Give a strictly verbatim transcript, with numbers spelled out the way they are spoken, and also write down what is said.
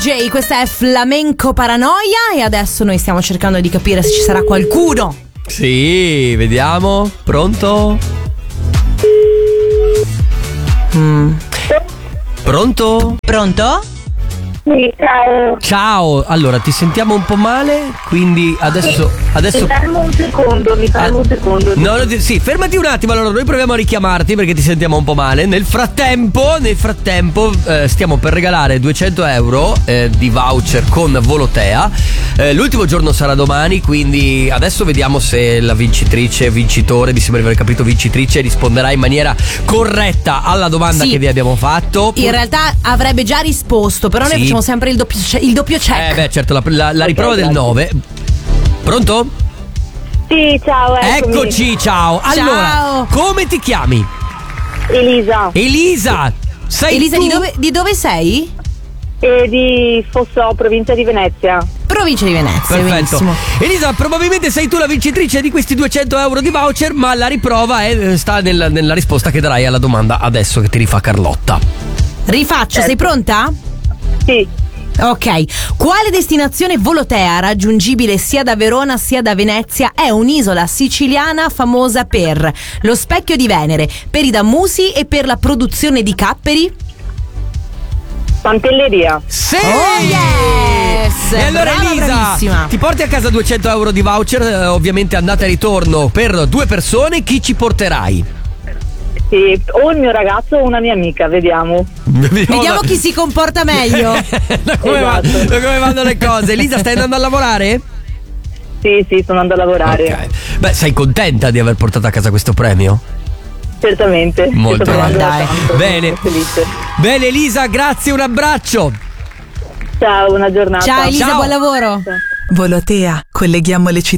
J, questa è Flamenco Paranoia e adesso noi stiamo cercando di capire se ci sarà qualcuno. Sì, vediamo. Pronto? Mm. Pronto? Pronto? Sì, ciao. Ciao, allora ti sentiamo un po' male, quindi adesso adesso Mi fermo un secondo, mi fermo Ah, un secondo. No, no, ti- sì, fermati un attimo, allora noi proviamo a richiamarti perché ti sentiamo un po' male. Nel frattempo, nel frattempo eh, stiamo per regalare duecento euro eh, di voucher con Volotea. Eh, l'ultimo giorno sarà domani, quindi adesso vediamo se la vincitrice, vincitore, mi sembra di aver capito vincitrice, risponderà in maniera corretta alla domanda Sì. che vi abbiamo fatto. In realtà avrebbe già risposto, però noi Sì. facciamo sempre il doppio, il doppio check. Eh beh, certo, la, la- la riprova del nove. Pronto? Sì, ciao, eccomi. Eccoci, ciao. Allora, Ciao. come ti chiami? Elisa, Elisa. Sei Elisa, tu? di dove, di dove sei? e di Fossò, provincia di Venezia. Provincia di Venezia. Perfetto. Benissimo. Elisa, probabilmente sei tu la vincitrice di questi duecento euro di voucher, ma la riprova è, sta nella, nella risposta che darai alla domanda adesso che ti rifà Carlotta. Rifaccio, sei pronta? Sì, Ok, quale destinazione Volotea raggiungibile sia da Verona sia da Venezia è un'isola siciliana famosa per lo specchio di Venere, per i dammusi e per la produzione di capperi? Pantelleria. Sì! Oh, yes! E allora Brava, Elisa, bravissima. ti porti a casa duecento euro di voucher, eh, ovviamente andata e ritorno per due persone. Chi ci porterai? Sì, o il mio ragazzo o una mia amica, vediamo. Vediamo chi si comporta meglio. da, come va- Esatto. da come vanno le cose. Elisa, stai andando a lavorare? Sì, sì, sto andando a lavorare. Ok. Beh, sei contenta di aver portato a casa questo premio? Certamente. Molto Sto provando bene. da tanto, Bene. sono felice. Bene Elisa, grazie, un abbraccio. Ciao, buona giornata. Ciao Elisa, Ciao. buon lavoro. Volotea, colleghiamo le città